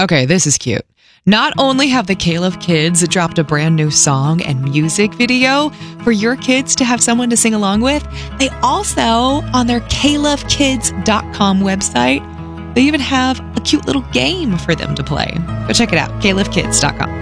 Okay, this is cute. Not only have the K-Love Kids dropped a brand new song and music video for your kids to have someone to sing along with, they also, on their KLoveKids.com website, they even have a cute little game for them to play. Go check it out, KLoveKids.com.